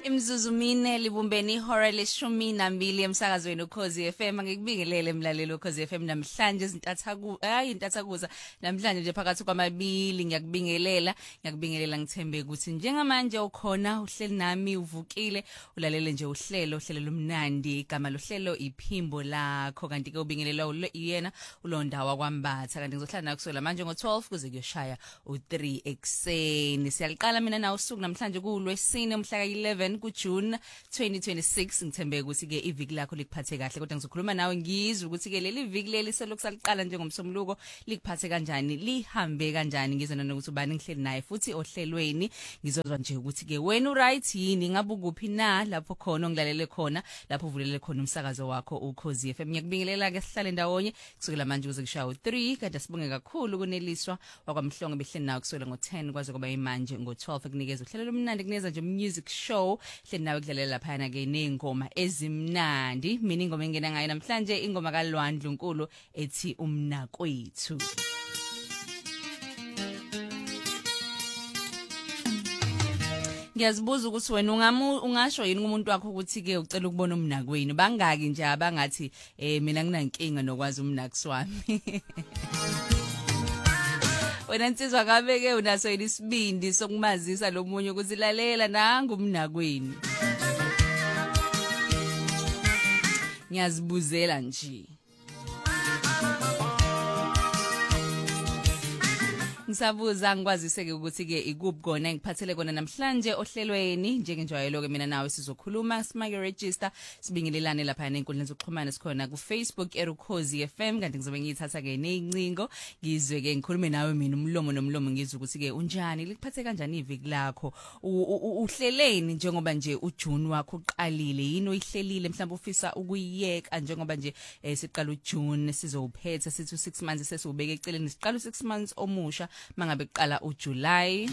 Imzuzu mine libumbeni ihora leshumi nambili emsakazweni uKhozi FM. Ngikubingelele mlaleli uKhozi FM namhlanje intathakuza namhlanje nje phakathi kwamabili ngiyakubingelela ngithembe ukuthi njengamanje ukhona uhleli nami uvukile ulalele nje uhlelo lumnandi igama lohlelo iphimbo lakho kanti ke ubingelelwa yena ulondawa kwambatha kanti ngizohlala nawe kusukela manje ngo12 kuze kuyoshaya u3 ekseni. Siyaliqala mina nawe usuku namhlanje kuLwesine umhla ka11 kuJune 2026. Ngithembe ukuthi ke iviki lakho likuphathe kahle kodwa ngizokhuluma nawe ngizwe ukuthi ke leli viki leli selokusaliqala njengomsomluko likuphathe kanjani lihambe kanjani ngizona nokuthi ubani ngihleli naye futhi ohlelweni ngizozwa nje ukuthi ke wena uright yini ngabe ukuphi na lapho khona ongilalele khona lapho uvulele khona umsakazo wakho uKhozi FM. Ngiyakubingelela ke sihlale ndawonye kusukela manje kuze kushaya u3 kanti sibonge kakhulu kuneliswa wakwamhlongo behleli nawe kusukela ngo10 kwaze kuba imanje ngo12 ekunikeza uhlelo lomnandi kuneza nje music show hleli nawe kudlalela lapha na ke nezingoma ezimnandi. Mina ingoma engena ngayo namhlanje ingoma kaLwandlu Nkulu ethi umnakwethu. Ngiyazibuza ukuthi wena ungasho yini kumuntu wakho ukuthi ke ucela ukubona umnakwenu bangaki nje abangathi mina nginankinga nokwazi umnakisi wami. Wena nsizwa kabe ke unaso isibindi sokumazisa lomunye ukuthi lalela nanga umnakwenu. Ngiyazibuzela nje. Ngisabuza ngikwazise ke ukuthi ke ikuphi kona ngiphathele kona namhlanje ohlelweni njengenjwayelo ke mina nawe sizokhuluma simake register sibingelelane lapha enkundleni zokuxhumana sikhona ku Facebook Ukhozi FM kanti ngizobe ngiyithatha ke nezincingo ngizwe ke ngikhulume nawe mina umlomo nomlomo ngizwe ukuthi ke unjani likuphathe kanjani iviki lakho uhleleni njengoba nje uJune wakho uqalile yini uyihlelile mhlawumbe ufisa ukuyiyeka njengoba nje siqala uJune sizowuphetha sithi 6 months sesubeke eceleni siqala 6 months omusha mangabe kuqala uJuly.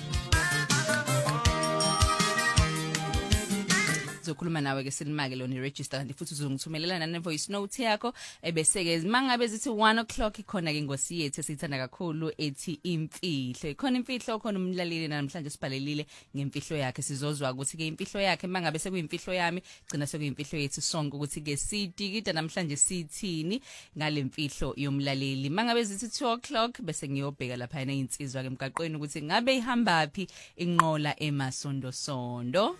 Zokhuluma nawe ke silimake lona iregister kanti futhi uzongithumelela na voice note yakho ebese ke mangabe zithi 1 o'clock ikhona ke ngosi yethu esithanda kakhulu ethi imfihlo. Ikhona imfihlo khona umlaleli namhlanje sibhalelile ngemfihlo yakhe sizozwa ukuthi ke imfihlo yakhe mangabe sekuyimfihlo yami gcina sekuyimfihlo yethu sonke ukuthi ke sidikida namhlanje sithini ngale mfihlo yomlaleli. Mangabe zithi 2 o'clock bese ngiyobheka lapha insizwa ke emgaqweni ukuthi ngabe ihambaphi inqola emasondo sondo.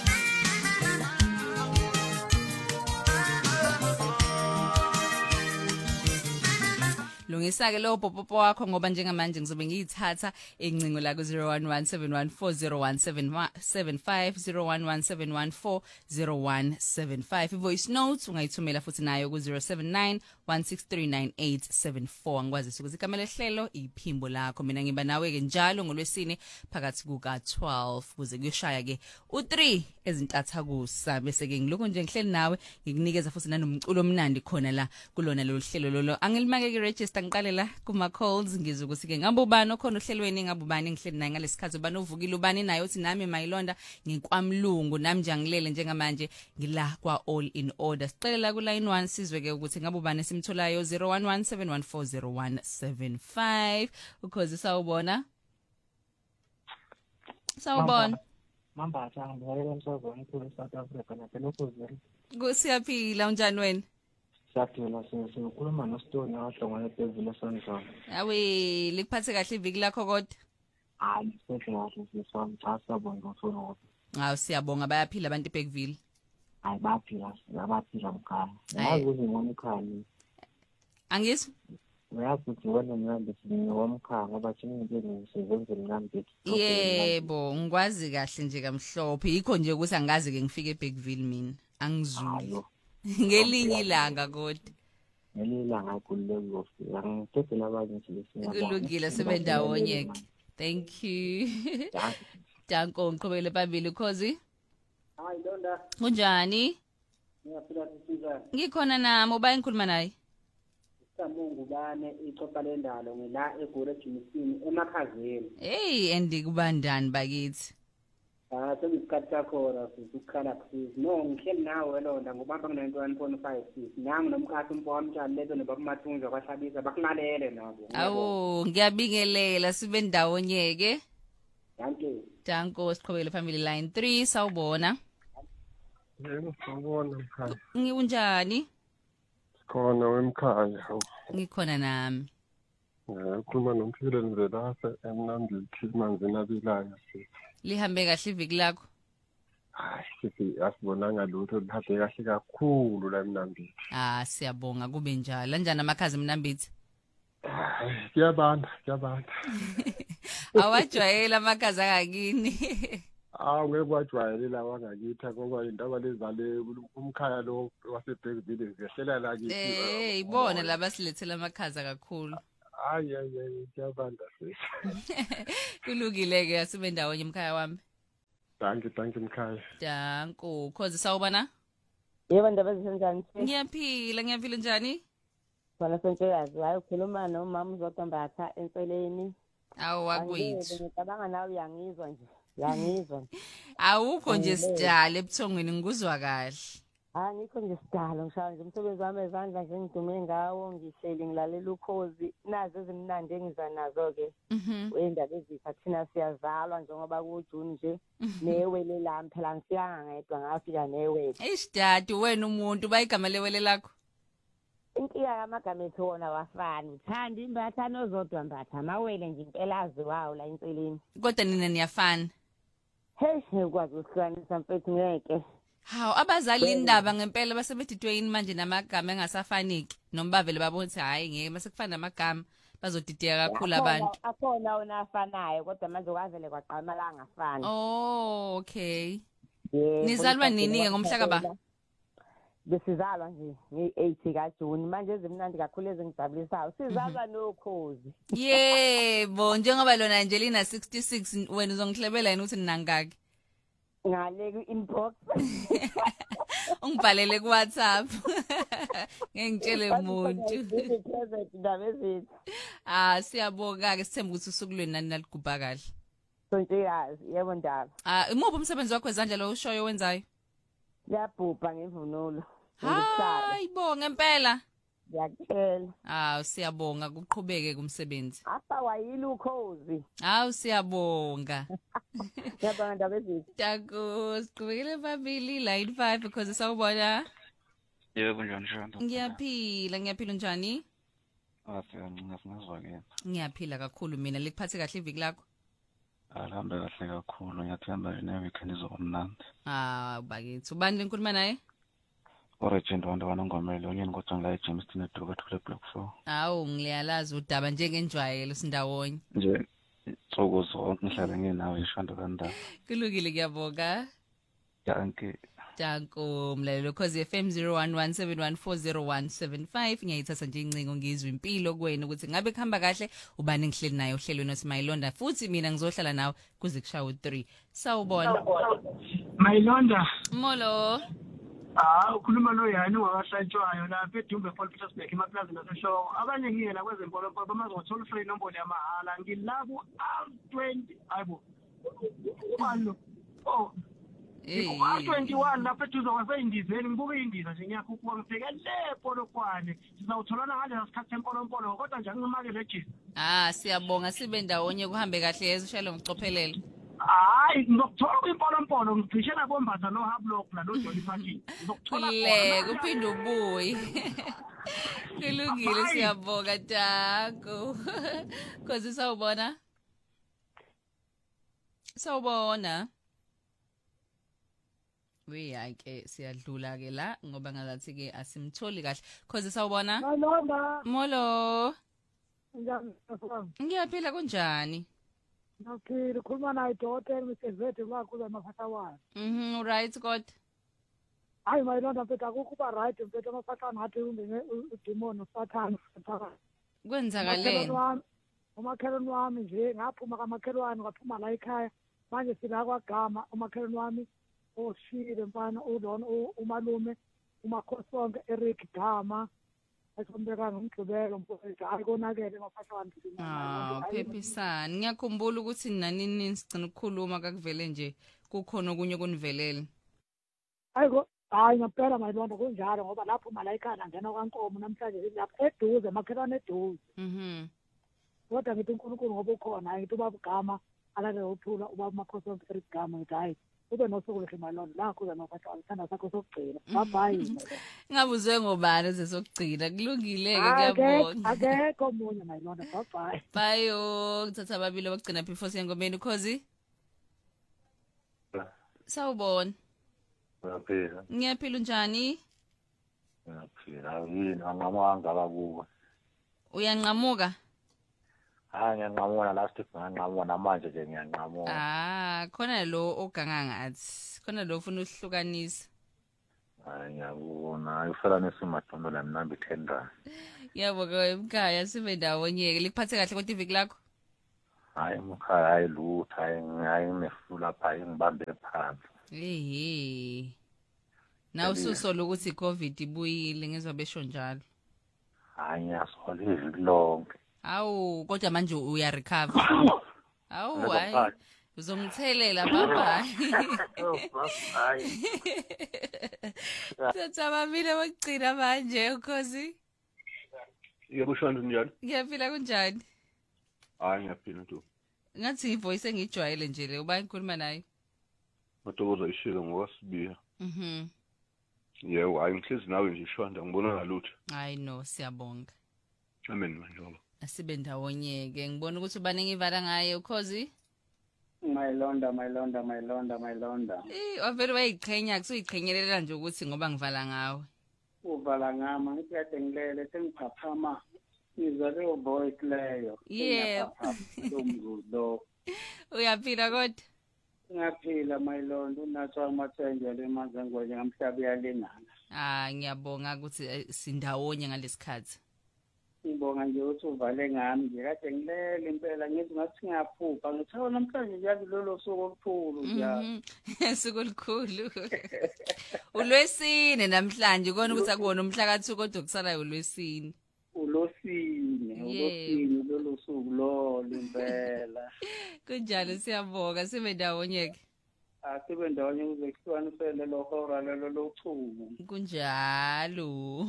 Lungisa ke lo popopo wakho ngoba njengamanje ngizobe ngiyithatha encingo la ku 0117140175 0117140175 voice notes ungayithumela futhi nayo ku 0791639874 ngikwazi ukuthi ikamela hlelo iphimbo lakho mina ngiba nawe ke njalo ngoLwesine phakathi kuka 12 kuze kuyoshaya ke u3 ezintathakusa bese ke ngiloko nje ngihleli nawe ngikunikeza futhi nanomculo omnandi khona la kulona lo hlelo lolo angilimake ke register ngiqalela kuma calls ngizwe ukuthi ke ngabe ubani okhona ohlelweni ngabe ubani ngihleli naye ngalesikhathi ubani uvukile ubani naye uthi nami mayilonda ngikwamlungu nami nje angilele njengamanje ngila kwa all in order. Sicelela ku line 1 sizwe ke ukuthi ngabe ubani simtholayo 0117140175 ukhozi sawubona Mamba ngiyela emsakazweni ku South Africa naselokhuzeli. Kusiyaphila unjani wena? Siyaphila sikhuluma noStone ahlongwane ephezulu esandla. Awe likuphathe kahle iviki lakho kodwa? Hayi sekuhle sisabonga ngofuna. Hawu siyabonga bayaphila abantu eBergville. Hayi baphila mkhaya. Yazi ngone ekhaya. Angizwa? Uyakuthi wena mnandi womkhaya ngoba thina ngisebenza mnandi. Yebo ngikwazi kahle nje kamhlophe yikho nje ukuthi angazi ke ngifike eBergville mina angizuli. Ngelinye ilanga kodwa. Ngelinye ilanga kulelo ngofika ngithethe labanye nje lesiyabona. Kulungile sebendawonye ke. Thank you. Danko ngiqhubele phambili Khozi. Hayi Ndonda. Kunjani? Ngiyaphila sisizana. Ngikhona nami uba ngikhuluma naye. Samungu bane ixoxa lendalo ngila eGoli eJimisini emakhazeni. Hey andikubandani bakithi. Sengisikhathi sakho la ukukhala please. No ngihleli nawe londa ngobamba ku91.5 sis. Nami nomkhathi umfo wamtshali lezo nebaba Mathunja kwahlabisa bakulalele nabo. Awu ngiyabingelela sibe ndawonye ke. Danke. Danko siqhubele phambili line 3 sawubona. Yebo, sawubona mkhaya. Ngikunjani? Sikhona wemkhaya. Ngikhona nami. Ukhuluma noMphile Nzelase eMnambithi manzini abilayo sithi. Lihambe kahle iviki lakho? Hayi sithi asibonanga lutho lihambe kahle kakhulu la eMnambithi. Siyabonga kube njalo. Kanjani amakhazi eMnambithi? Kuyabanda. Awajwayela amakhazi akakini. Ngeke kwajwayele la wangakithi ngoba indaba lezale umkhaya lo waseBergville zehlela la kithi. Ibona laba silethela amakhaza kakhulu. Hayi kuyabanda sithi. Kulungile ke asibe ndawonye emkhaya wami. Thank you mkhaya. Danko, khozi sawubona? Yebo ndaba zinjani? Ngiyaphila njani? Bona sentshekazi hayi ukhuluma nomama uzoqombatha enseleni. Wakwethu. Ngicabanga nawe uyangizwa nje. Awukho nje sijale ebuthongweni ngikuzwa kahle. Ngikho nje sidalo ngishawa nje umsebenzi wami ezandla nje ngidume ngawo ngihleli ngilalela ukhozi nazo ezimnandi engiza nazo ke. Wendaba ezitha thina siyazalwa njengoba kuJune nje newele lami phela ngifikanga ngedwa ngafika newele. Dadu wena umuntu bayigama lewele lakho. Inkiya yamagama ethu wona wafana. Uthanda imbatha nozodwa mbatha amawele nje impela aziwayo la inseleni. Kodwa nina niyafana. Ukwazi ukuhlukanisa mfethu ngeke. Hawu abazali indaba ngempela basebedidwe yini manje namagama engasafaniki noma bavele babonthi hayi ngeke mase kufana namagama bazodideka kakhulu abantu. Akhona ona afanayo kodwa manje kwavele kwaqama la ngafana. Okay. Nizalwa nini ke ngomhla kaba? Besizalwa nje nge-8 kaJuni manje ezimnandi kakhulu ezingijabulisayo sizalwa nokhozi. Yebo njengoba lona nje lina 66 wena uzongihlebela yini uthi ninangaki? Ngale ku-inbox. Ungibhalele ku-WhatsApp. Ngengitshele umuntu. Siyabonga ke sithemba ukuthi usuku lweni nani naligubha kahle. Sontsikazi yebo ndaba. Imuphi umsebenzi wakho wezandla lo ushoyo wenzayo? Ngiyabhubha ngemvunulo. Hayi bo ngempela. Ngiyakutshela. Siyabonga kuqhubeke kumsebenzi. Wayile ukhozi. Siyabonga. Ngiyabonga ndaba ezithi. Tako siqhubekele phambili line 5 because sawubona. Yebo njani Shanda? Ngiyaphila njani? Ngiyazwa ke. Ngiyaphila kakhulu mina likuphathe kahle iviki lakho? Alihambe kahle kakhulu ngiyathemba nje ne-weekend izoba mnandi. Bakithi ubani lenkuluma naye? Oregent wandabana ngomele onyeni kodwa ngila eJamestown eduka thule block 4. Ngiyalazi udaba njengenjwayelo sindawonye. Nje insuku zonke ngihlala nginawe Shanda kandaba. Kulungile ngiyabonga. Danko mlalelo Khosi FM 0117140175 ngiyayithatha nje incingo ngizwe impilo kuwena ukuthi ngabe kuhamba kahle ubani ngihleli naye ohlelweni oSmayilonda futhi mina ngizohlala nawe kuze kushawe 3 sawubona Mayilonda molo ukhuluma noYani ungakahlatshwayo lapha eDumbe Paul Petersburg emaplaza naseshow abanye ngiyela kwezempolopolo bamazothola free inombolo yamahala ngilabo 20 ayibo ubani 21 lapha eduze kwaseyindizeni ngibuka indiza nje ngiyakhuphuka ngifike le polokwane sizawutholana ngale sikhathi sempolompolo kodwa nje angimake legist siyabonga sibe ndawonye kuhambe kahle yeza ushalo ngicophelele hayi ngizokuthola kwimpolompolo ngicishe nabombatha no Hablock la no Jolly Party ngizokuthola kuphinde ubuyi kulungile siyabonga Danko Khosi sawubona hayi ke siyadlula ke la ngoba ngazathi ke asimtholi kahle Khosi sawubona molo ngiyaphila kunjani Naphila khuluma naye Dr. Mr. Vethe wakuza mafahla right god hayi Mayilonda mfethu akukho ba right mfethu amafahla ngathi ungene udemon usathana kwenzakaleni umakhelwane wami nje ngaphuma kamakhelwane ngaphuma la ekhaya manje sila kwagama umakhelwane wami oshile mfana ulona umalume umakhosi wonke Eric Gama asombeka ngomgcibelo mfowethu hayi konakele mafashane phephisani ngiyakhumbula ukuthi nani sigcina ukukhuluma kakuvele nje kukhona okunye kunivelele hayi ngempela Mayilonda kunjalo ngoba lapho malayikhana ngena kwaNkomo namhlanje lapha eduze makhelwane eduze kodwa ngithi uNkulunkulu ngoba ukhona ngithi ubaba Gama alake uthula ubaba Makhosi wonke Eric Gama ngithi hayi ube nosuku lihle malona la kuza nophatha alithanda sakho sokugcina bye ngabuzwe ngobani ezesokugcina kulungile ke ngiyabonga akekho omunye mayilona bye bye ngithatha ababili bokugcina before siyengomeni ukhozi sawubona ngiyaphila unjani ngiyaphila yini angamanga kakuwe uyanqamuka ngiyanqamuka last week ngiyanqamuka namanje nje ngiyanqamuka khona lo oganga ngathi khona lo ufuna ukuhlukanisa ngiyabona ufelanisa imadondo la mnambi 10 rand yabonga ekhaya sibe ndawonye likuphathe kahle kodwa iviki lakho hayi ekhaya hayi lutho hayi ngineflula pha ngibambe phansi na ususola ukuthi iCovid ibuyile ngizwa besho njalo hayi ngiyasola iviki lonke awu kodwa manje uya recover awu hayi uzongthelela baba Tathabamile wokugcina manje ukhozi yebo shanda njani ngiyaphila kunjani hayi ngiyaphila nto ngathi ivoice engijwayele nje le uba ngikhuluma naye Matokoza ishilo ngowasibiya yebo hayi ngihlezi nawe nje shanda ngibona ngalutho hayi no siyabonga amen manjoba asibe ndawonyeke ngibona ukuthi ubane ngivala ngaye ukhozi Mayilonda wavele wayiqhenya kusuyiqhenyelela nje ukuthi ngoba ngivala ngawe uvala ngama ngithi kade ngilele sengiphaphama ngizwa leyo voice leyo yebo umzulo uyaphila kodwa ngaphila Mayilonda unathi amathenje lemazengwe ngamhlaba iyalingana ngiyabonga ukuthi sindawonye ngalesikhathi ngibonga nje ukuthi uvale ngami nje kade ngilele impela ngithi ngathi ngiyaphupha ngithawa namhlanje nje lolo suku olukhulu nje suku olukhulu ulwesine namhlanje kona ukuthi akubona umhla ka2 kodwa kusalayo ulwesine lolo suku lo impela kunjalo siyabonga sibe ndawonyeke asibe ndawonye ukuze kuhlukanisele lo hora lelo lochumo kunjalo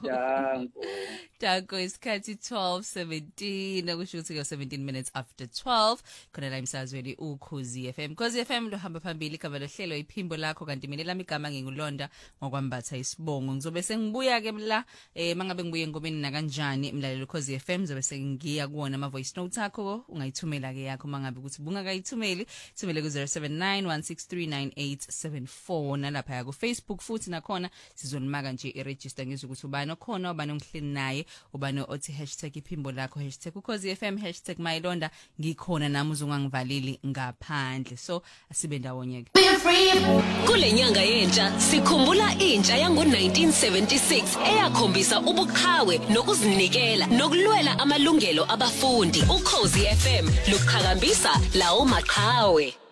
Danko isikhathi 12:17 kusho ukuthi 17 minutes after 12 khona la emsazweni uKhozi FM Khozi FM lo hamba phambili igama lohlelo iphimbo lakho kanti mina lami igama ngingulonda ngokwambatha isibongo ngizobe sengibuya ke la mangabe ngibuye ngomeni na kanjani imlalelo Khozi FM ngizobe sengiya kuona ama voice notes akho ungayithumela ke yakho mangabe ukuthi bungakayithumeli thumele ku 0791639874 nalapha ya ku Facebook futhi nakhona sizonimaka nje iregister ngizwe ukuthi ubani okhona ubani ongihleli naye ubani othi #iphimbo lakho #ukhozi FM #myilonda ngikhona nami uzungangivaleli ngaphandle so asibe ndawonye kule nyanga yentsha sikhumbula intsha yango 1976 eyakhombisa ubuqhawe nokuzinikela nokulwela amalungelo abafundi uKhozi FM luqhakambisa lawo maqhawe